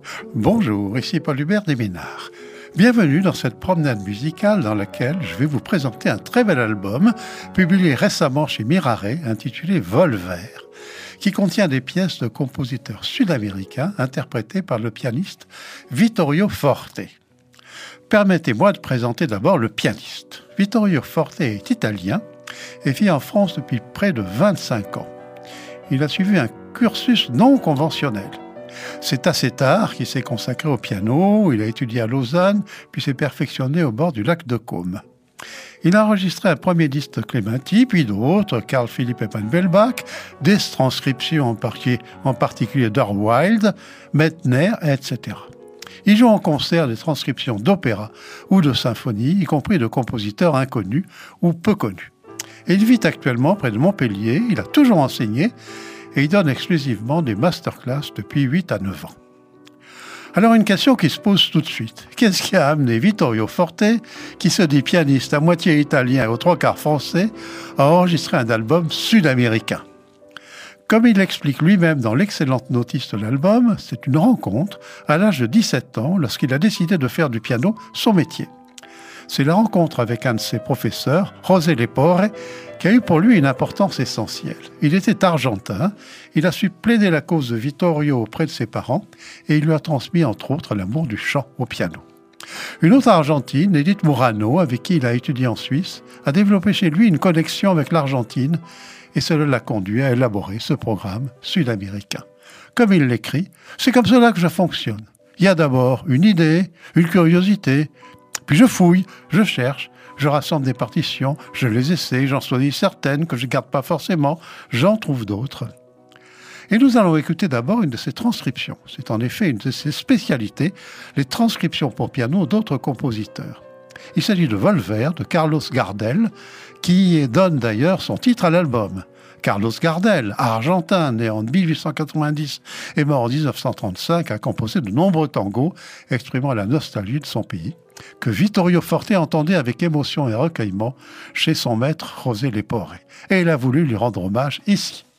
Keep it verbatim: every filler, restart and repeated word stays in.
Bonjour, ici Paul Hubert des Ménards. Bienvenue dans cette promenade musicale dans laquelle je vais vous présenter un très bel album publié récemment chez Mirare intitulé Vol vert, qui contient des pièces de compositeurs sud-américains interprétées par le pianiste Vittorio Forte. Permettez-moi de présenter d'abord le pianiste. Vittorio Forte est italien et vit en France depuis près de vingt-cinq ans. Il a suivi un cursus non conventionnel. C'est assez tard qu'il s'est consacré au piano, il a étudié à Lausanne, puis s'est perfectionné au bord du lac de Côme. Il a enregistré un premier disque de Clementi, puis d'autres, Carl Philipp Eppenbellbach, des transcriptions en, partie, en particulier d'Earl Wild, Mettner, et cetera. Il joue en concert des transcriptions d'opéra ou de symphonie, y compris de compositeurs inconnus ou peu connus. Et il vit actuellement près de Montpellier, il a toujours enseigné, et il donne exclusivement des masterclass depuis huit à neuf ans. Alors une question qui se pose tout de suite. Qu'est-ce qui a amené Vittorio Forte, qui se dit pianiste à moitié italien et aux trois quarts français, à enregistrer un album sud-américain ? Comme il l'explique lui-même dans l'excellente notice de l'album, c'est une rencontre à l'âge de dix-sept ans lorsqu'il a décidé de faire du piano son métier. C'est la rencontre avec un de ses professeurs, José Lepore, qui a eu pour lui une importance essentielle. Il était argentin, il a su plaider la cause de Vittorio auprès de ses parents et il lui a transmis entre autres l'amour du chant au piano. Une autre argentine, Edith Murano, avec qui il a étudié en Suisse, a développé chez lui une connexion avec l'Argentine et cela l'a conduit à élaborer ce programme sud-américain. Comme il l'écrit, c'est comme cela que je fonctionne. Il y a d'abord une idée, une curiosité, puis je fouille, je cherche, je rassemble des partitions, je les essaie, j'en choisis certaines que je ne garde pas forcément, j'en trouve d'autres. Et nous allons écouter d'abord une de ces transcriptions. C'est en effet une de ses spécialités, les transcriptions pour piano d'autres compositeurs. Il s'agit de Vol vert de Carlos Gardel, qui donne d'ailleurs son titre à l'album. Carlos Gardel, argentin, né en dix-huit cent quatre-vingt-dix et mort en dix-neuf cent trente-cinq, a composé de nombreux tangos exprimant la nostalgie de son pays, que Vittorio Forte entendait avec émotion et recueillement chez son maître José Lepore. Et il a voulu lui rendre hommage ici.